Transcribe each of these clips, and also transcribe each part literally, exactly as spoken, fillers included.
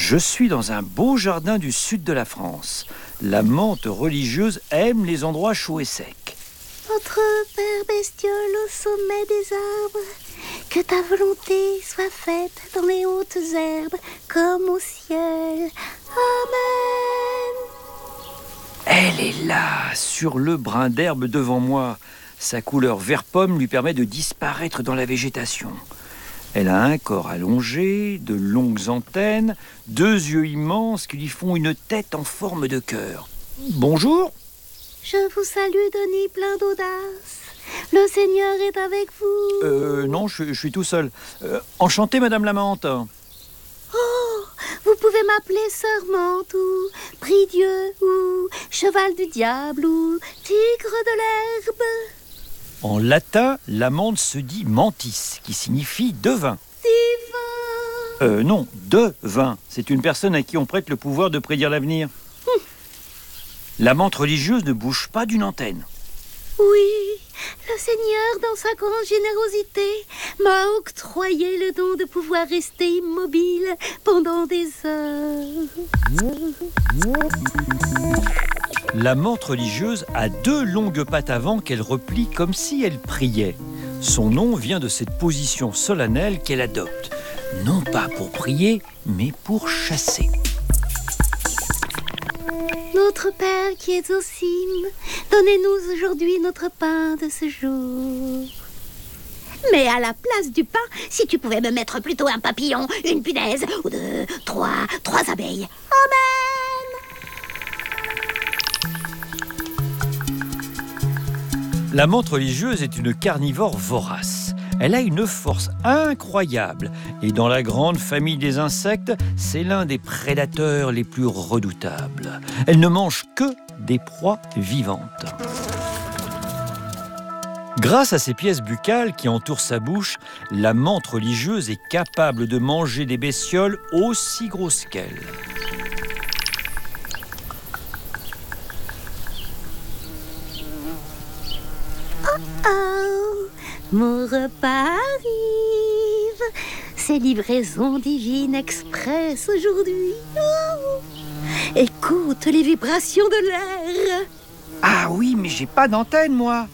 Je suis dans un beau jardin du sud de la France. La menthe religieuse aime les endroits chauds et secs. Notre Père bestiole au sommet des arbres, que ta volonté soit faite dans les hautes herbes comme au ciel. Amen. Elle est là, sur le brin d'herbe devant moi. Sa couleur vert pomme lui permet de disparaître dans la végétation. Elle a un corps allongé, de longues antennes, deux yeux immenses qui lui font une tête en forme de cœur. Bonjour. Je vous salue, Denis, plein d'audace. Le Seigneur est avec vous. Euh, non, je, je suis tout seul. Euh, enchanté, Madame la Menthe. Oh, vous pouvez m'appeler Sœur Menthe ou Prie-Dieu ou Cheval du Diable ou Tigre de l'herbe. En latin, la menthe se dit mentis, qui signifie devin. Divin. Euh, non, devin. C'est une personne à qui on prête le pouvoir de prédire l'avenir. Hum. La menthe religieuse ne bouge pas d'une antenne. Oui, le Seigneur, dans sa grande générosité, m'a octroyé le don de pouvoir rester immobile pendant des heures. La menthe religieuse a deux longues pattes avant qu'elle replie comme si elle priait. Son nom vient de cette position solennelle qu'elle adopte, non pas pour prier, mais pour chasser. Notre Père qui es aux cimes, donnez-nous aujourd'hui notre pain de ce jour. Mais à la place du pain, si tu pouvais me mettre plutôt un papillon, une punaise, ou deux, trois, trois abeilles. Amen. La menthe religieuse est une carnivore vorace. Elle a une force incroyable et dans la grande famille des insectes, c'est l'un des prédateurs les plus redoutables. Elle ne mange que des proies vivantes. Grâce à ses pièces buccales qui entourent sa bouche, la menthe religieuse est capable de manger des bestioles aussi grosses qu'elle. Oh, mon repas arrive. C'est livraison divine express aujourd'hui. Oh, écoute les vibrations de l'air. Ah oui, mais j'ai pas d'antenne, moi.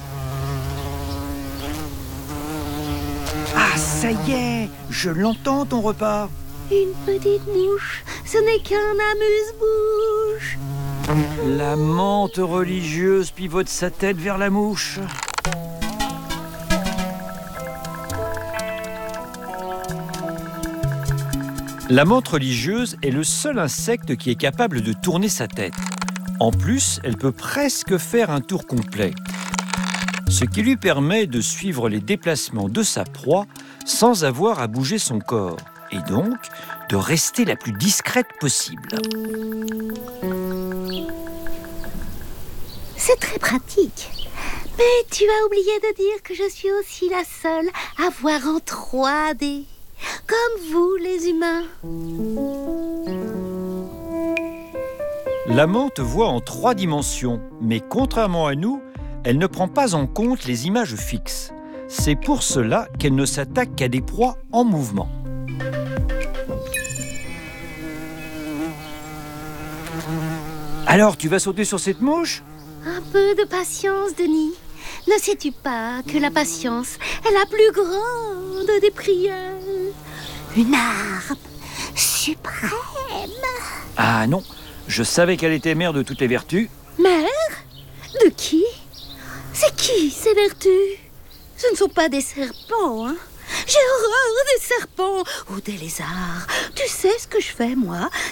Ah, ça y est, je l'entends, ton repas. Une petite mouche, ce n'est qu'un amuse-bouche. La menthe religieuse pivote sa tête vers la mouche. La menthe religieuse est le seul insecte qui est capable de tourner sa tête. En plus, elle peut presque faire un tour complet, ce qui lui permet de suivre les déplacements de sa proie sans avoir à bouger son corps, et donc de rester la plus discrète possible. C'est très pratique. Mais tu as oublié de dire que je suis aussi la seule à voir en trois D, comme vous les humains. La menthe voit en trois dimensions, mais contrairement à nous, elle ne prend pas en compte les images fixes. C'est pour cela qu'elle ne s'attaque qu'à des proies en mouvement. Alors, tu vas sauter sur cette mouche ? Un peu de patience, Denis. Ne sais-tu pas que la patience est la plus grande des prières? Une arme suprême. Ah non, je savais qu'elle était mère de toutes les vertus. Mère? De qui? C'est qui ces vertus? Ce ne sont pas des serpents, hein? J'ai horreur des serpents ou des lézards. Tu sais ce que je fais, moi?